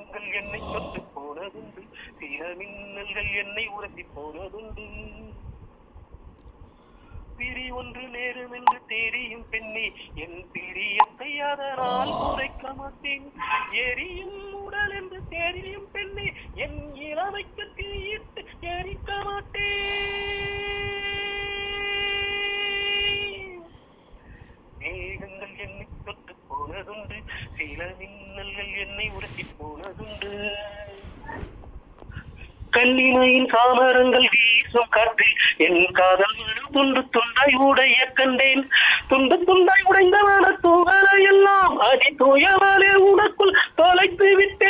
மேகங்கள் என்னை தொட்டு போனதுண்டு, சில மின்னல்கள் என்னை உரசி போனதுண்டு. பிரி ஒன்று நேரும் என்று தெரியும் பெண்ணே, என் பிரியத்தை அதனால் குறைக்க மாட்டேன். எரியும் உடல் என்று தெரியும் பெண்ணே, என் இளமைக்கு தீயிட்டு எரிக்க மாட்டேன். மேகங்கள் என்னை தொட்டு போனதுண்டு, சில மின்னல்கள் என்னை உரசி போனதுண்டு. கண்ணிமையின் காமரங்கள் வீசும் காற்றில் என் காதல் துண்டு துண்டாய் உடைய கண்டேன். துண்டு துண்டாய் உடைந்தவன தூவலை எல்லாம் அடி தூயவனே உனக்குள் தொலைத்து விட்டேன்.